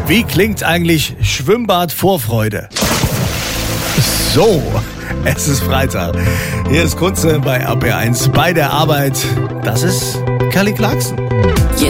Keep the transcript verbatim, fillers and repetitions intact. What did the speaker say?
Wie klingt eigentlich Schwimmbad-Vorfreude? So, es ist Freitag. Hier ist Kunze bei R P R eins bei der Arbeit. Das ist Kelly Clarkson.